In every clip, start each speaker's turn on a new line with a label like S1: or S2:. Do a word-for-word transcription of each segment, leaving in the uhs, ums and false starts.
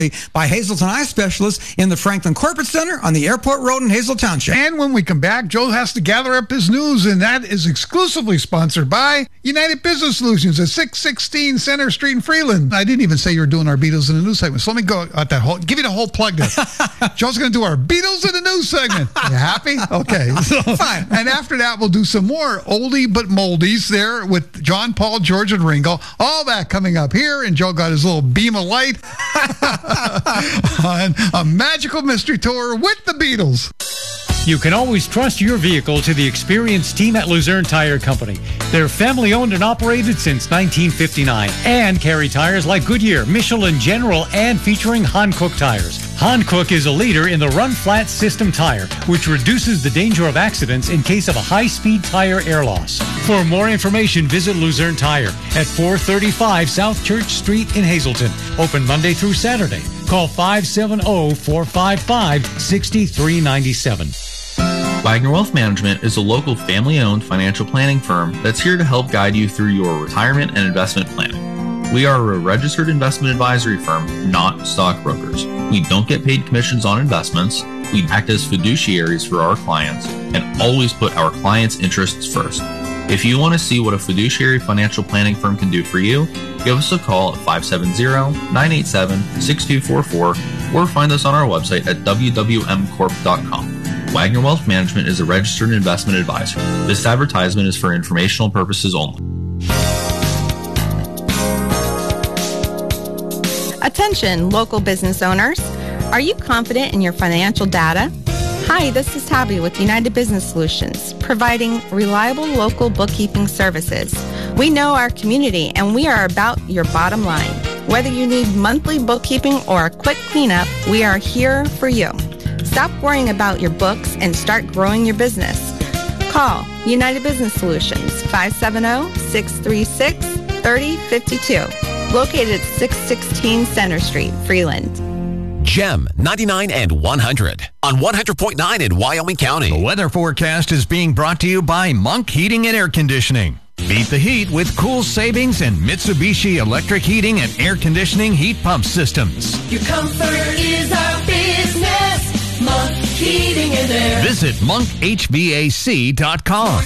S1: by Hazelton Eye Specialists in the Franklin Corporate Center on the Airport Road in Hazel Township.
S2: And when we come back, Joe has to gather up his news, and that is exclusively sponsored by United Business Solutions at six sixteen Center Street in Freeland. I didn't even say you were doing our Beatles in the News segment, so let me go at that whole, give you the whole plug there. Joe's going to do our Beatles in the News segment. You happy? Okay. So, fine. And after that, we'll do some more oldie but moldies there with John, Paul, George, and Ringo. All that coming up here, and Joe got his little beam of light on a magical mystery tour with the Beatles.
S3: You can always trust your vehicle to the experienced team at Luzerne Tire Company. They're family owned and operated since nineteen fifty-nine and carry tires like Goodyear, Michelin, General, and featuring Hankook tires. Hankook is a leader in the run flat system tire, which reduces the danger of accidents in case of a high-speed tire air loss. For more information, visit Luzerne Tire at four thirty-five South Church Street in Hazleton. Open Monday through Saturday. Call five seven zero, four five five, six three nine seven.
S4: Wagner Wealth Management is a local family-owned financial planning firm that's here to help guide you through your retirement and investment planning. We are a registered investment advisory firm, not stockbrokers. We don't get paid commissions on investments. We act as fiduciaries for our clients and always put our clients' interests first. If you want to see what a fiduciary financial planning firm can do for you, give us a call at five seven zero, nine eight seven, six two four four or find us on our website at w w m corp dot com. Wagner Wealth Management is a registered investment advisor. This advertisement is for informational purposes only.
S5: Attention, local business owners. Are you confident in your financial data? Hi, this is Tabby with United Business Solutions, providing reliable local bookkeeping services. We know our community, and we are about your bottom line. Whether you need monthly bookkeeping or a quick cleanup, we are here for you. Stop worrying about your books and start growing your business. Call United Business Solutions, five seven zero, six three six, three zero five two, located at six sixteen Center Street, Freeland.
S6: Gem ninety-nine and one hundred on one hundred point nine in Wyoming County.
S7: The weather forecast is being brought to you by Monk Heating and Air Conditioning. Beat the heat with cool savings and Mitsubishi electric heating and air conditioning heat pump systems.
S8: Your comfort is our business. Monk Heating and Air.
S7: Visit monk h v a c dot com.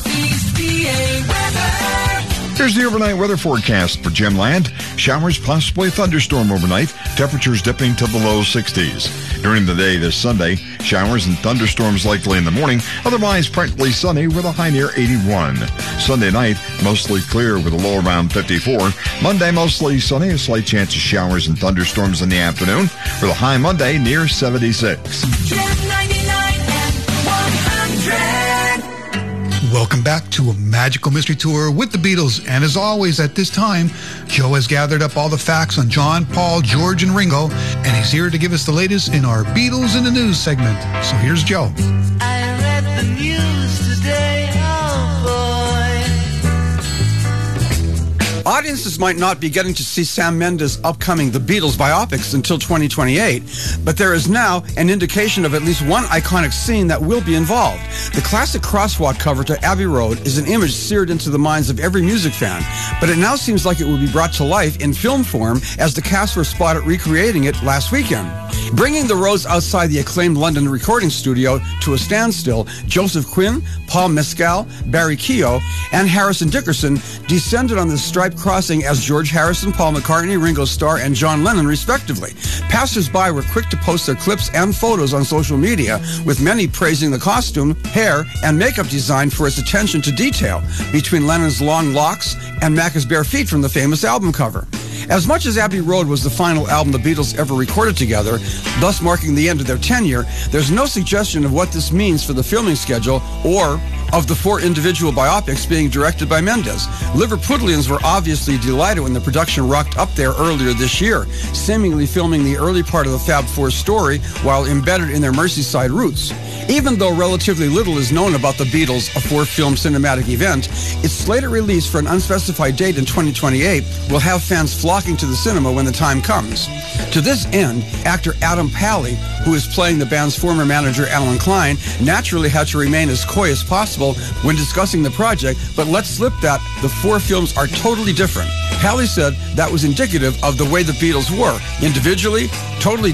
S9: Here's the overnight weather forecast for Gemland. Showers, possibly a thunderstorm overnight. Temperatures dipping to the low sixties. During the day this Sunday, showers and thunderstorms likely in the morning. Otherwise, partly sunny with a high near eighty-one. Sunday night, mostly clear with a low around fifty-four. Monday, mostly sunny. A slight chance of showers and thunderstorms in the afternoon with a high Monday near seventy-six.
S8: Gem ninety-nine and one hundred.
S2: Welcome back to a magical mystery tour with the Beatles. And as always, at this time, Joe has gathered up all the facts on John, Paul, George, and Ringo, and he's here to give us the latest in our Beatles in the News segment. So here's Joe.
S8: I read the news today, oh boy.
S1: Audiences might not be getting to see Sam Mendes' upcoming The Beatles biopics until twenty twenty-eight, but there is now an indication of at least one iconic scene that will be involved. The classic crosswalk cover to Abbey Road is an image seared into the minds of every music fan, but it now seems like it will be brought to life in film form as the cast were spotted recreating it last weekend. Bringing the roads outside the acclaimed London recording studio to a standstill, Joseph Quinn, Paul Mescal, Barry Keogh, and Harrison Dickerson descended on the striped crossing as George Harrison, Paul McCartney, Ringo Starr, and John Lennon, respectively. Passers-by were quick to post their clips and photos on social media, with many praising the costume, hair, and makeup design for its attention to detail between Lennon's long locks and Macca's bare feet from the famous album cover. As much as Abbey Road was the final album the Beatles ever recorded together, thus marking the end of their tenure, there's no suggestion of what this means for the filming schedule or of the four individual biopics being directed by Mendes. Liverpudlians were obviously delighted when the production rocked up there earlier this year, seemingly filming the early part of the Fab Four story while embedded in their Merseyside roots. Even though relatively little is known about the Beatles, a four-film cinematic event, its slated release for an unspecified date in twenty twenty-eight will have fans flocking to the cinema when the time comes. To this end, actor Adam Pally, who is playing the band's former manager Alan Klein, naturally had to remain as coy as possible possible when discussing the project, but let's slip that the four films are totally different. Halley said that was indicative of the way the Beatles were. Individually, totally